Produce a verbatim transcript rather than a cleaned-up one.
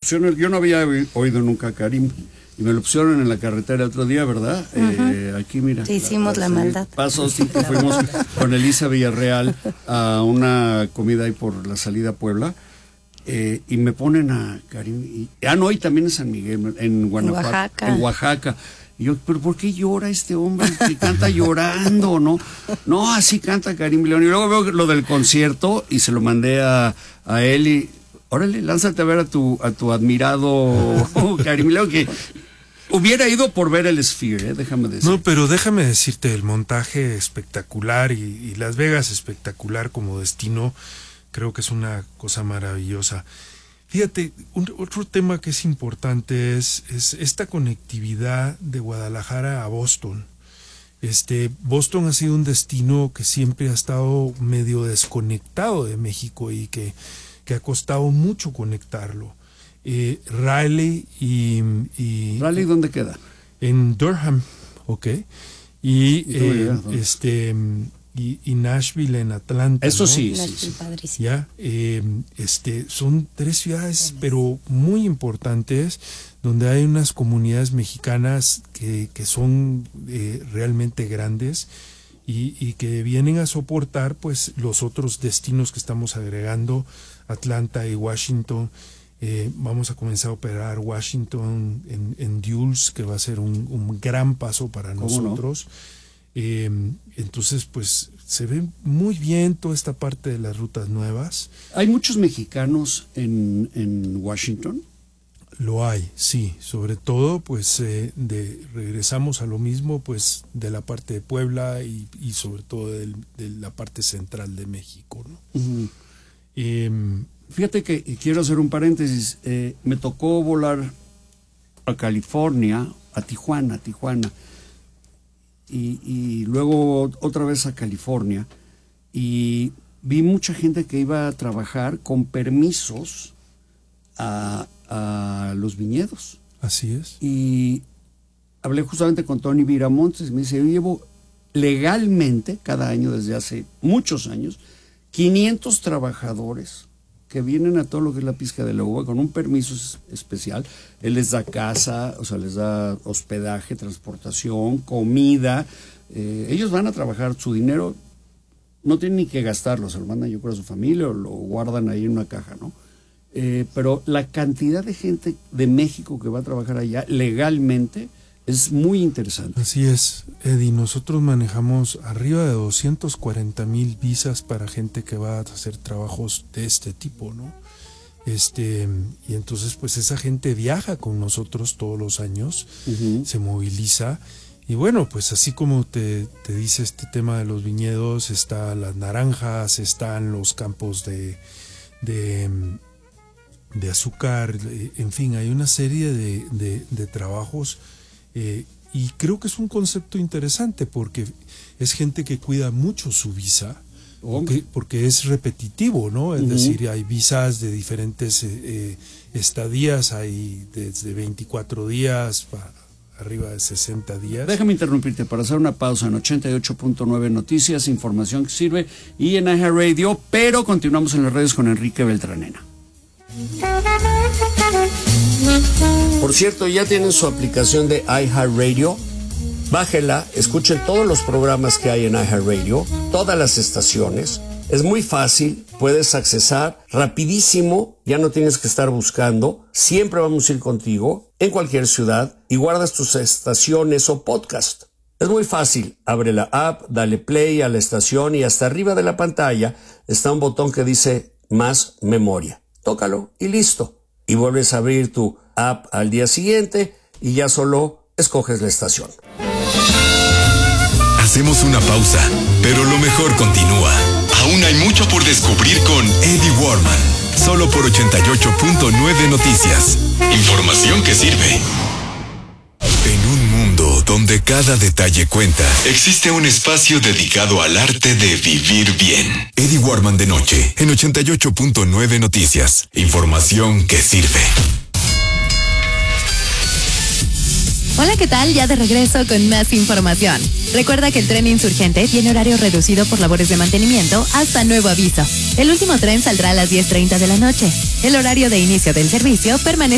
pusieron, yo no había oído nunca a Karim, y me lo pusieron en la carretera el otro día, ¿verdad? Uh-huh. Eh, aquí, mira. Te hicimos la, la, la maldad. Paso, sí, que fuimos con Elisa Villarreal a una comida ahí por la salida a Puebla, eh, y me ponen a Karim, y, ah, no, y también en San Miguel, en Guanajuato, Oaxaca. en Oaxaca. Y yo, ¿pero por qué llora este hombre? Que canta llorando, ¿no? No, así canta Karim León. Y luego veo lo del concierto y se lo mandé a, a él y, órale, lánzate a ver a tu, a tu admirado Karim León, que hubiera ido por ver el Sphere, ¿eh? Déjame decir. No, pero déjame decirte, el montaje espectacular y, y Las Vegas espectacular como destino, creo que es una cosa maravillosa. Fíjate, un, otro tema que es importante es, es esta conectividad de Guadalajara a Boston. Este, Boston ha sido un destino que siempre ha estado medio desconectado de México y que, que ha costado mucho conectarlo. Eh, Raleigh y, y... ¿Raleigh dónde queda? En Durham, ok. Y, eh, este... Y, y Nashville en Atlanta. Eso, ¿no? Sí, Nashville, sí, sí. Padrísimo. Ya, eh, este, son tres ciudades, pero muy importantes, donde hay unas comunidades mexicanas que, que son eh, realmente grandes y, y que vienen a soportar, pues, los otros destinos que estamos agregando, Atlanta y Washington. Eh, vamos a comenzar a operar Washington en, en Dulles, que va a ser un, un gran paso para nosotros. No? Eh, entonces, pues se ve muy bien toda esta parte de las rutas nuevas. ¿Hay muchos mexicanos en, en Washington? Lo hay, sí. Sobre todo, pues eh, de regresamos a lo mismo, pues de la parte de Puebla y, y sobre todo de, de la parte central de México, ¿no? Uh-huh. eh, Fíjate que quiero hacer un paréntesis. Eh, me tocó volar a California, a Tijuana, a Tijuana. Y, y luego otra vez a California, y vi mucha gente que iba a trabajar con permisos a, a los viñedos. Así es. Y hablé justamente con Tony Viramontes, me dice, yo llevo legalmente cada año desde hace muchos años quinientos trabajadores que vienen a todo lo que es la pizca de la uva con un permiso especial. Él les da casa, o sea, les da hospedaje, transportación, comida. Eh, ellos van a trabajar, su dinero no tienen ni que gastarlo, se lo mandan yo creo a su familia o lo guardan ahí en una caja, ¿no? Eh, pero la cantidad de gente de México que va a trabajar allá legalmente es muy interesante. Así es, Eddie. Nosotros manejamos arriba de doscientos cuarenta mil visas para gente que va a hacer trabajos de este tipo, ¿no? Este, y entonces, pues esa gente viaja con nosotros todos los años, uh-huh. Se moviliza. Y bueno, pues así como te, te dice este tema de los viñedos, están las naranjas, están los campos de, de, de azúcar, en fin, hay una serie de, de, de trabajos. Eh, y creo que es un concepto interesante porque es gente que cuida mucho su visa, porque, porque es repetitivo, ¿no? Es uh-huh. decir, hay visas de diferentes eh, eh, estadías, hay desde veinticuatro días para arriba de sesenta días. Déjame interrumpirte para hacer una pausa en ochenta y ocho punto nueve Noticias, información que sirve, y en iHeartRadio, pero continuamos en las redes con Enrique Beltranena. Por cierto, ya tienen su aplicación de iHeartRadio. Bájela, escuchen todos los programas que hay en iHeartRadio, todas las estaciones. Es muy fácil, puedes accesar rapidísimo, ya no tienes que estar buscando. Siempre vamos a ir contigo en cualquier ciudad y guardas tus estaciones o podcast. Es muy fácil, abre la app, dale play a la estación y hasta arriba de la pantalla está un botón que dice más memoria. Tócalo y listo. Y vuelves a abrir tu app al día siguiente y ya solo escoges la estación. Hacemos una pausa, pero lo mejor continúa. Aún hay mucho por descubrir con Eddie Warman, solo por ochenta y ocho punto nueve Noticias. Información que sirve. En un mundo donde cada detalle cuenta, existe un espacio dedicado al arte de vivir bien. Eddie Warman de noche, en ochenta y ocho punto nueve Noticias. Información que sirve. Hola, ¿qué tal? Ya de regreso con más información. Recuerda que el tren Insurgente tiene horario reducido por labores de mantenimiento hasta nuevo aviso. El último tren saldrá a las diez treinta de la noche. El horario de inicio del servicio permanece